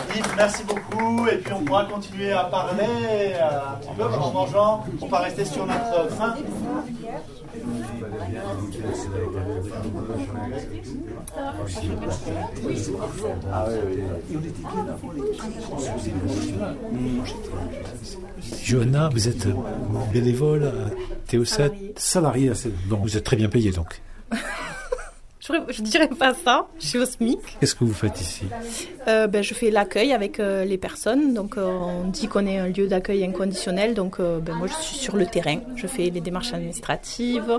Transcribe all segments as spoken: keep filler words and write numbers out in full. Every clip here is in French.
Yves, merci beaucoup. Et puis on pourra continuer à parler euh, un petit peu en mangeant. On va rester sur notre faim. Johanna, vous êtes bénévole à T O sept, salariée à cette... Donc vous êtes très bien payée donc. Je ne dirais pas ça, je suis au SMIC. Qu'est-ce que vous faites ici ? euh, ben, Je fais l'accueil avec euh, les personnes. Donc, euh, on dit qu'on est un lieu d'accueil inconditionnel. Donc, euh, ben, moi, je suis sur le terrain. Je fais les démarches administratives.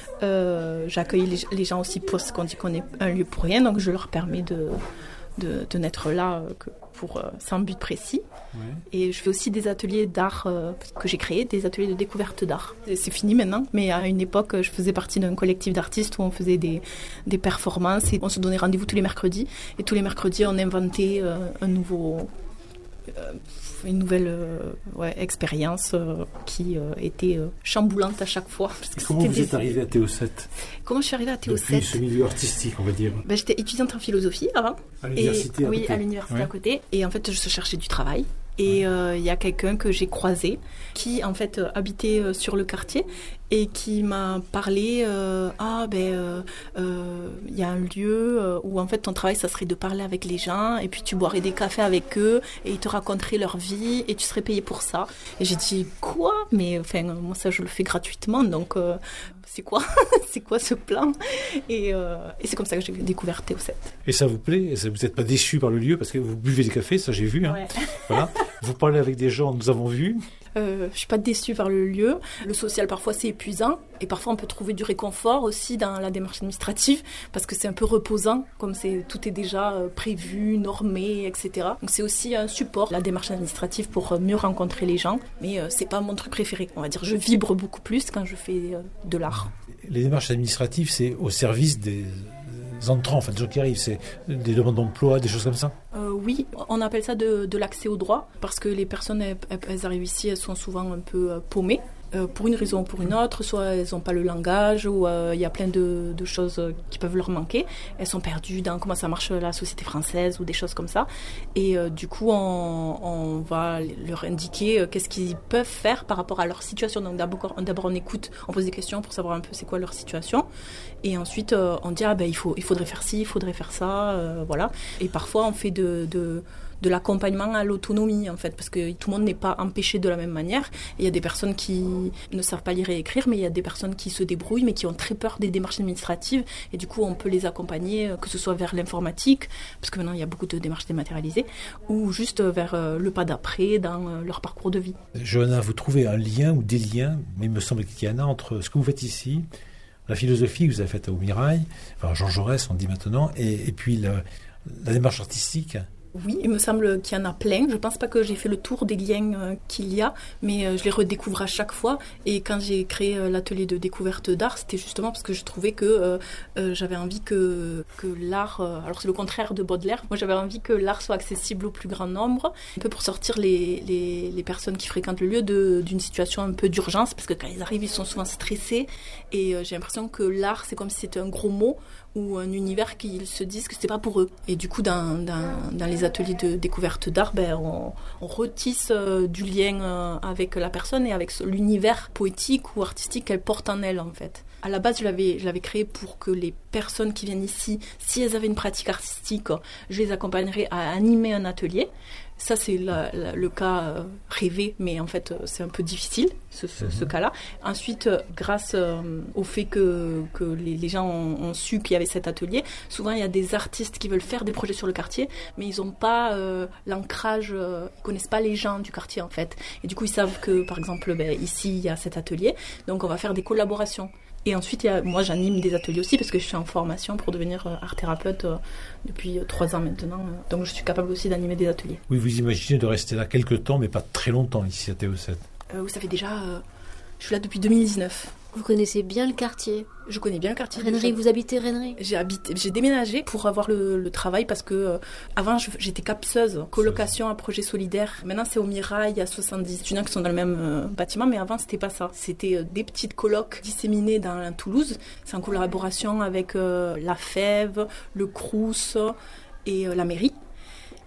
Euh, j'accueille les, les gens aussi parce qu'on dit qu'on est un lieu pour rien. Donc, je leur permets de, de, de n'être là euh, que pour, euh, sans but précis. Ouais. Et je fais aussi des ateliers d'art euh, que j'ai créés, des ateliers de découverte d'art. C'est fini maintenant, mais à une époque, je faisais partie d'un collectif d'artistes où on faisait des, des performances et on se donnait rendez-vous tous les mercredis. Et tous les mercredis, on inventait euh, un nouveau, euh, une nouvelle euh, ouais, expérience euh, qui euh, était euh, chamboulante à chaque fois. Parce que comment vous des... êtes arrivée à T O sept ? Comment je suis arrivée à T O sept ? Depuis ce milieu artistique, on va dire. Ben, j'étais étudiante en philosophie avant. À l'université et, à Oui, côté. à l'université ouais. à côté. Et en fait, je cherchais du travail. Et il euh, y a quelqu'un que j'ai croisé qui, en fait, euh, habitait euh, sur le quartier et qui m'a parlé euh, « Ah, ben, il euh, euh, y a un lieu euh, où, en fait, ton travail, ça serait de parler avec les gens et puis tu boirais des cafés avec eux et ils te raconteraient leur vie et tu serais payé pour ça. » Et j'ai dit « Quoi ? Mais, enfin, moi, ça, je le fais gratuitement, donc... Euh, c'est quoi c'est quoi ce plan et, euh, et c'est comme ça que j'ai découvert T O sept. Et ça vous plaît ? Et ça, vous n'êtes pas déçu par le lieu parce que vous buvez des cafés, ça j'ai vu. Hein. Ouais. Voilà. Vous parlez avec des gens, nous avons vu. Euh, je suis pas déçue par le lieu. Le social, parfois, c'est épuisant. Et parfois, on peut trouver du réconfort aussi dans la démarche administrative parce que c'est un peu reposant, comme c'est, tout est déjà euh, prévu, normé, et cetera. Donc, c'est aussi un support, la démarche administrative, pour euh, mieux rencontrer les gens. Mais euh, c'est pas mon truc préféré. On va dire, je vibre beaucoup plus quand je fais euh, de l'art. Les démarches administratives, c'est au service des entrants, enfin des gens qui arrivent, c'est des demandes d'emploi, des choses comme ça ? euh, Oui, on appelle ça de, de l'accès au droit, parce que les personnes, elles, elles arrivent ici, elles sont souvent un peu euh, paumées, euh, pour une raison ou pour une autre, soit elles n'ont pas le langage, ou il euh, y a plein de, de choses qui peuvent leur manquer, elles sont perdues dans comment ça marche la société française, ou des choses comme ça, et euh, du coup, on, on va leur indiquer euh, qu'est-ce qu'ils peuvent faire par rapport à leur situation. Donc d'abord, d'abord on écoute, on pose des questions pour savoir un peu c'est quoi leur situation, et ensuite euh, on dit ah ben il faut, il faudrait faire ci, il faudrait faire ça, euh, voilà. Et parfois on fait de, de, de l'accompagnement à l'autonomie en fait, parce que tout le monde n'est pas empêché de la même manière. Il y a des personnes qui ne savent pas lire et écrire, mais il y a des personnes qui se débrouillent, mais qui ont très peur des démarches administratives, et du coup on peut les accompagner, que ce soit vers l'informatique, parce que maintenant il y a beaucoup de démarches dématérialisées, ou juste vers euh, le pas d'après dans euh, leur parcours de vie. Johanna, vous trouvez un lien ou des liens, mais il me semble qu'il y en a, entre ce que vous faites ici, la philosophie que vous avez faite au Mirail, enfin Jean Jaurès on dit maintenant, et, et puis la, la démarche artistique. Oui, il me semble qu'il y en a plein. Je ne pense pas que j'ai fait le tour des liens euh, qu'il y a, mais euh, je les redécouvre à chaque fois. Et quand j'ai créé euh, l'atelier de découverte d'art, c'était justement parce que je trouvais que euh, euh, j'avais envie que, que l'art... Euh, alors c'est le contraire de Baudelaire. Moi, j'avais envie que l'art soit accessible au plus grand nombre, un peu pour sortir les, les, les personnes qui fréquentent le lieu de, d'une situation un peu d'urgence, parce que quand ils arrivent, ils sont souvent stressés. Et euh, j'ai l'impression que l'art, c'est comme si c'était un gros mot, ou un univers qu'ils se disent que c'est pas pour eux. Et du coup, dans, dans, dans les ateliers de découverte d'art, ben, on, on retisse euh, du lien euh, avec la personne et avec l'univers poétique ou artistique qu'elle porte en elle, en fait. À la base, je l'avais, je l'avais créé pour que les personnes qui viennent ici, si elles avaient une pratique artistique, je les accompagnerais à animer un atelier. Ça, c'est la, la, le cas euh, rêvé, mais en fait, euh, c'est un peu difficile, ce, ce, ce cas-là. Ensuite, euh, grâce euh, au fait que, que les, les gens ont, ont su qu'il y avait cet atelier, souvent, il y a des artistes qui veulent faire des projets sur le quartier, mais ils n'ont pas euh, l'ancrage, euh, ils ne connaissent pas les gens du quartier, en fait. Et du coup, ils savent que, par exemple, ben, ici, il y a cet atelier, donc on va faire des collaborations. Et ensuite, il y a, moi, j'anime des ateliers aussi parce que je suis en formation pour devenir art thérapeute euh, depuis trois ans maintenant. Euh, donc, je suis capable aussi d'animer des ateliers. Oui, vous imaginez de rester là quelques temps, mais pas très longtemps ici à T O sept. Euh, oui, ça fait déjà... Euh, je suis là depuis deux mille dix-neuf. Vous connaissez bien le quartier ? Je connais bien le quartier. Rennery, vous habitez Rennery ? J'ai habité, j'ai déménagé pour avoir le, le travail parce que euh, avant je, j'étais capseuse, colocation à projet solidaire. Maintenant c'est au Mirail, il y a soixante-dix étudiants qui sont dans le même euh, bâtiment, mais avant c'était pas ça. C'était euh, des petites colocs disséminées dans la Toulouse. C'est en collaboration avec euh, la F E V, le Crous et euh, la mairie.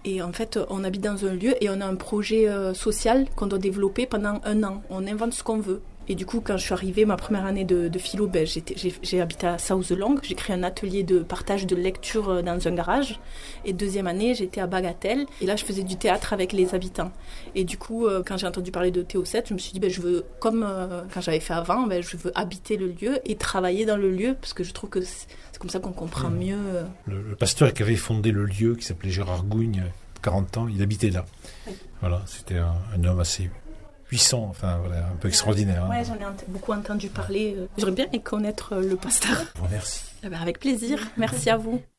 Et en fait, on habite dans un lieu et on a un projet euh, social qu'on doit développer pendant un an. On invente ce qu'on veut. Et du coup, quand je suis arrivée, ma première année de, de philo, ben, j'étais, j'ai, j'ai habité à South Long. J'ai créé un atelier de partage de lecture dans un garage. Et deuxième année, j'étais à Bagatelle. Et là, je faisais du théâtre avec les habitants. Et du coup, euh, quand j'ai entendu parler de Théo sept, je me suis dit, ben, je veux, comme euh, quand j'avais fait avant, ben, je veux habiter le lieu et travailler dans le lieu, parce que je trouve que c'est, c'est comme ça qu'on comprend mieux. Euh... Le, le pasteur qui avait fondé le lieu, qui s'appelait Gérard Gougne, quarante ans, il habitait là. Oui. Voilà, c'était un, un homme assez puissant, enfin voilà, un peu extraordinaire. Ouais, hein. J'en ai ent- beaucoup entendu parler. J'aurais bien aimé connaître le pasteur. Bon, merci. Eh ben, avec plaisir. Merci à vous.